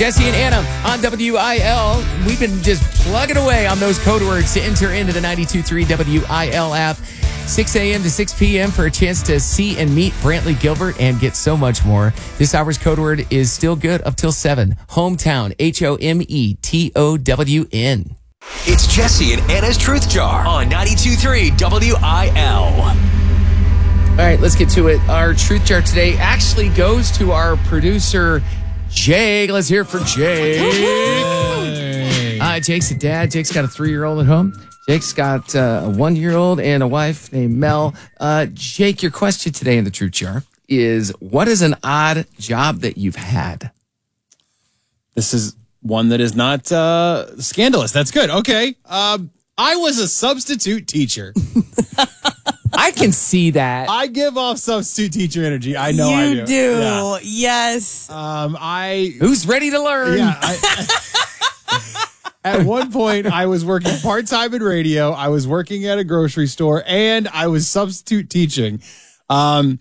Jesse and Anna on WIL. We've been just plugging away on those code words to enter into the 92.3 WIL app. 6 a.m. to 6 p.m. for a chance to see and meet Brantley Gilbert and get so much more. This hour's code word is still good up till 7. Hometown, HOMETOWN. It's Jesse and Anna's Truth Jar on 92.3 WIL. All right, let's get to it. Our Truth Jar today actually goes to our producer, Jake. Let's hear it for Jake. Jake's a dad. Jake's got a 3-year-old at home. Jake's got a 1-year-old and a wife named Mel. Jake, your question today in the Truth Jar is, what is an odd job that you've had? This is one that is not scandalous. That's good. Okay. I was a substitute teacher. I can see that. I give off substitute teacher energy. I know I do. You do. Yeah. Yes. Who's ready to learn? Yeah. At one point, I was working part-time in radio. I was working at a grocery store, and I was substitute teaching. It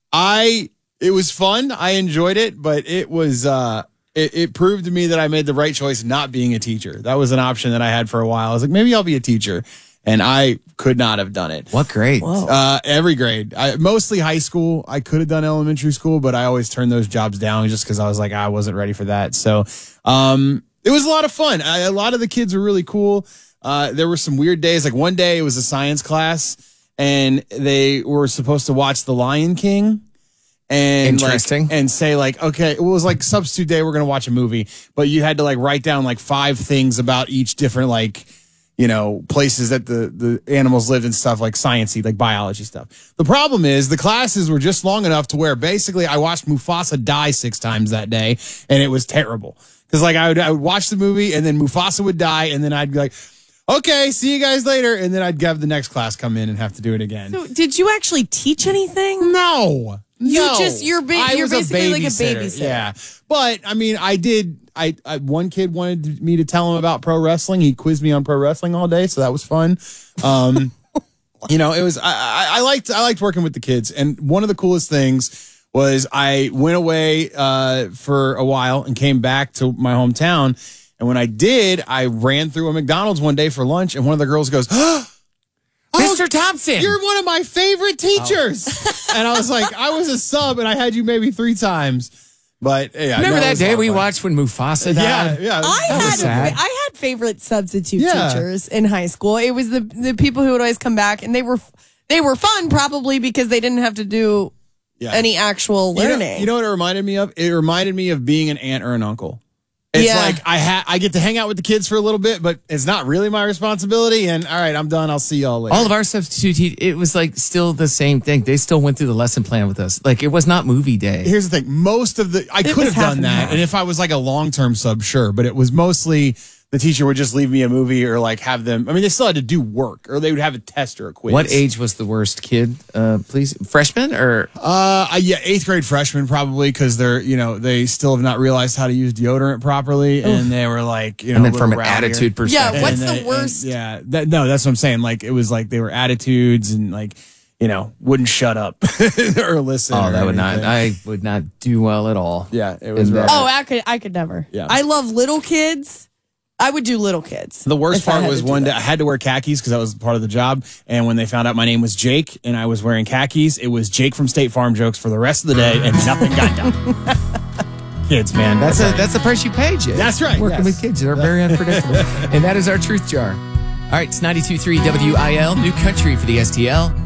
was fun. I enjoyed it, but it was it proved to me that I made the right choice not being a teacher. That was an option that I had for a while. I was like, maybe I'll be a teacher, and I could not have done it. What grade? Every grade. Mostly high school. I could have done elementary school, but I always turned those jobs down just because I was like, I wasn't ready for that. So, it was a lot of fun. A lot of the kids were really cool. There were some weird days. Like one day it was a science class and they were supposed to watch The Lion King. And interesting. And say like, okay, it was like substitute day. We're going to watch a movie, but you had to like write down like 5 things about each different, like, you know, places that the animals lived and stuff, like sciencey, like biology stuff. The problem is the classes were just long enough to where basically I watched Mufasa die 6 times that day, and it was terrible. Because like I would watch the movie and then Mufasa would die, and then I'd be like, okay, see you guys later, and then I'd have the next class come in and have to do it again. So did you actually teach anything? No. You're basically like a babysitter. Yeah. But I mean, I one kid wanted me to tell him about pro wrestling. He quizzed me on pro wrestling all day, so that was fun. You know, it was I liked working with the kids, and one of the coolest things was I went away for a while and came back to my hometown. And when I did, I ran through a McDonald's one day for lunch, and one of the girls goes, "Oh, Mr. Thompson, you're one of my favorite teachers." And I was like, I was a sub, and I had you maybe 3 times. But yeah, remember that day we watched when Mufasa died? Yeah. I had favorite substitute teachers in high school. It was the people who would always come back, and they were fun probably because they didn't have to do any actual learning. You know what it reminded me of? It reminded me of being an aunt or an uncle. It's like I get to hang out with the kids for a little bit, but it's not really my responsibility. And all right, I'm done. I'll see y'all later. All of our substitute, it was like still the same thing. They still went through the lesson plan with us. Like it was not movie day. Here's the thing. Most of I could have done that. And if I was like a long-term sub, sure. But it was mostly the teacher would just leave me a movie or like have them. I mean, they still had to do work, or they would have a test or a quiz. What age was the worst kid? Please, freshman or? 8th grade freshman probably, because they still have not realized how to use deodorant properly, and they were like, and then from an attitude perspective. Yeah, what's the worst? That's what I'm saying. Like it was like they were attitudes and like, wouldn't shut up or listen. Oh, that would not. I would not do well at all. Yeah, it was. I could never. Yeah. I love little kids. I would do little kids. The worst part was one day I had to wear khakis because that was part of the job. And when they found out my name was Jake and I was wearing khakis, it was Jake from State Farm jokes for the rest of the day, and nothing got done. Kids, man. That's the price you pay, Jake. That's right. Working with kids. They're very unpredictable. And that is our Truth Jar. All right, it's 92.3 WIL, New Country for the STL.